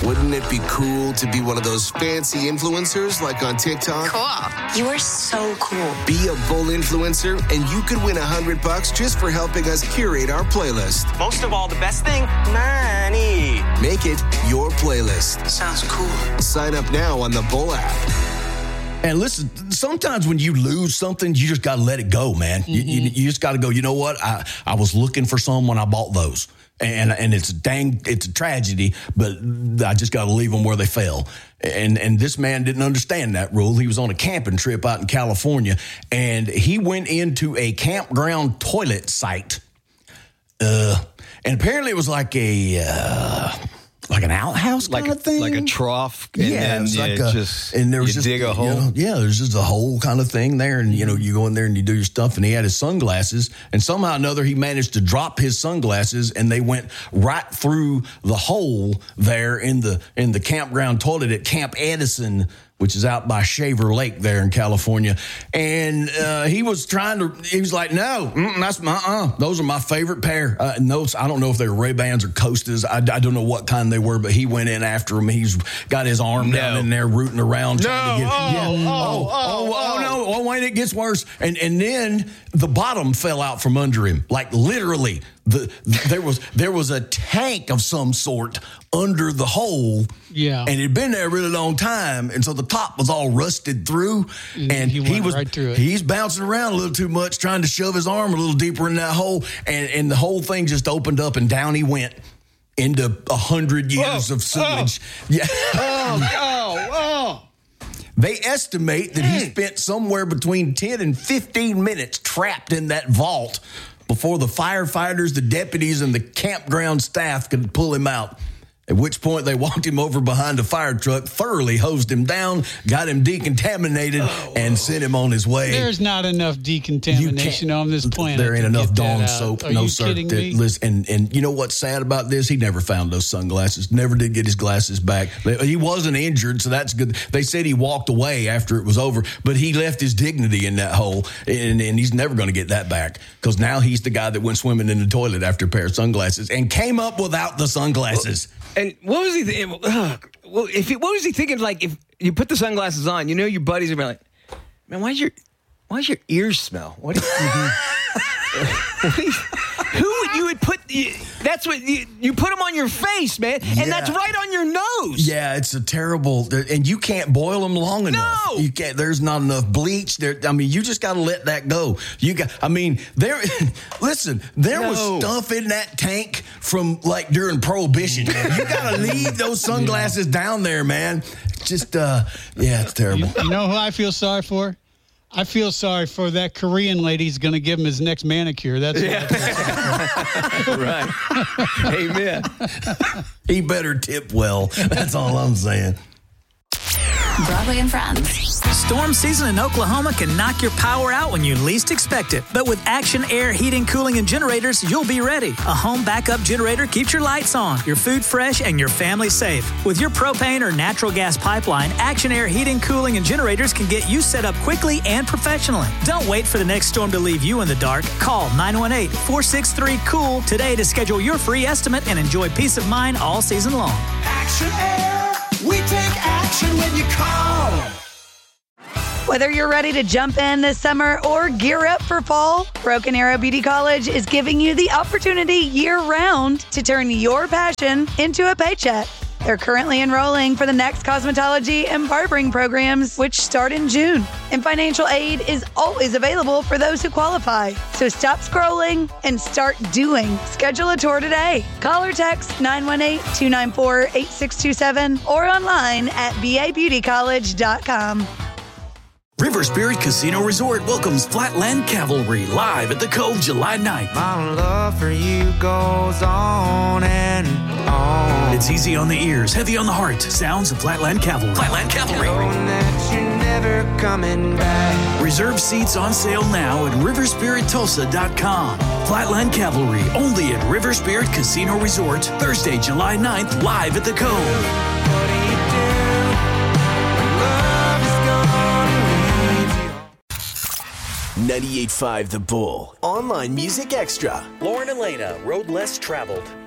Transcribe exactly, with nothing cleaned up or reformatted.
Wouldn't it be cool to be one of those fancy influencers like on TikTok? Cool. You are so cool. Be a Bull influencer, and you could win a hundred bucks just for helping us curate our playlist. Most of all, the best thing, money. Make it your playlist. Sounds cool. Sign up now on the Bull app. And listen, sometimes when you lose something, you just got to let it go, man. Mm-hmm. You, you, you just got to go, you know what? I, I was looking for some when I bought those. And and it's a dang, it's a tragedy, but I just got to leave them where they fell. And and this man didn't understand that rule. He was on a camping trip out in California, and he went into a campground toilet site. Uh, and apparently it was like a uh, like an outhouse kind like of thing, like a trough. And yeah, then it's you like a, just and there was you just dig a hole. You know, yeah, there's just a hole kind of thing there, and you know, you go in there and you do your stuff. And he had his sunglasses, and somehow or another he managed to drop his sunglasses, and they went right through the hole there in the in the campground toilet at Camp Edison, which is out by Shaver Lake there in California. And uh, he was trying to, he was like, no, that's my, uh, those are my favorite pair. Uh, and those, I don't know if they were Ray-Bans or Costas. I, I don't know what kind they were, but he went in after him. He's got his arm no. down in there rooting around. No, trying to get, oh, yeah. oh, oh, oh, oh, oh, no, oh, wait, it gets worse. And, and then the bottom fell out from under him, like literally. The, there was there was a tank of some sort under the hole, yeah, and it had been there a really long time, and so the top was all rusted through, and, and he, he was right through it. He's bouncing around a little too much, trying to shove his arm a little deeper in that hole, and and the whole thing just opened up, and down he went into a hundred years oh, of sewage. Oh. Yeah. Oh, oh, oh. They estimate that he spent somewhere between ten and fifteen minutes trapped in that vault before the firefighters, the deputies, and the campground staff could pull him out. At which point they walked him over behind a fire truck, thoroughly hosed him down, got him decontaminated, oh, and sent him on his way. There's not enough decontamination on this planet. There ain't enough Dawn soap. Are no, you sir. kidding me? Listen, and, and you know what's sad about this? He never found those sunglasses. Never did get his glasses back. He wasn't injured, so that's good. They said he walked away after it was over, but he left his dignity in that hole, and, and he's never going to get that back because now he's the guy that went swimming in the toilet after a pair of sunglasses and came up without the sunglasses. Well, and what was he thinking? Uh, well, if he, what was he thinking? Like, if you put the sunglasses on, you know your buddies are like, man, why's your why's your ears smell? What? What you, who would you would put? You, that's what you, you put them on your face, man, and Yeah. that's right on your nose. Yeah, it's a terrible, and you can't boil them long enough. No, you can't. There's not enough bleach. There, I mean, you just got to let that go. You got. I mean, there. Listen, there No. was stuff in that tank from like during Prohibition. You got to leave those sunglasses down there, man. Just, uh, yeah, it's terrible. You, you know who I feel sorry for? I feel sorry for that Korean lady who's going to give him his next manicure. That's what yeah. I feel sorry for. Right. Amen. He better tip well. That's all I'm saying. Broadway and Friends. Storm season in Oklahoma can knock your power out when you least expect it. But with Action Air Heating, Cooling, and Generators, you'll be ready. A home backup generator keeps your lights on, your food fresh, and your family safe. With your propane or natural gas pipeline, Action Air Heating, Cooling, and Generators can get you set up quickly and professionally. Don't wait for the next storm to leave you in the dark. Call nine one eight, four six three, COOL today to schedule your free estimate and enjoy peace of mind all season long. Action Air, we take action when you call. Whether you're ready to jump in this summer or gear up for fall, Broken Arrow Beauty College is giving you the opportunity year-round to turn your passion into a paycheck. They're currently enrolling for the next cosmetology and barbering programs, which start in June. And financial aid is always available for those who qualify. So stop scrolling and start doing. Schedule a tour today. Call or text nine one eight, two nine four, eight six two seven or online at b a beauty college dot com. River Spirit Casino Resort welcomes Flatland Cavalry live at the Cove July ninth. My love for you goes on and on. It's easy on the ears, heavy on the heart. Sounds of Flatland Cavalry. Flatland Cavalry. Knowing that you're never coming back. Reserve seats on sale now at river spirit tulsa dot com. Flatland Cavalry, only at River Spirit Casino Resort. Thursday, July ninth, live at the Cove. What do you do when love is gone? ninety-eight point five The Bull. Online Music Extra. Lauren Elena, Road Less Traveled.